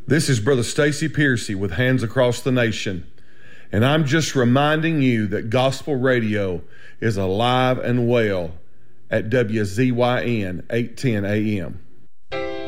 This is Brother Stacy Piercy with Hands Across the Nation, and I'm just reminding you that gospel radio is alive and well at WZYN 810 AM.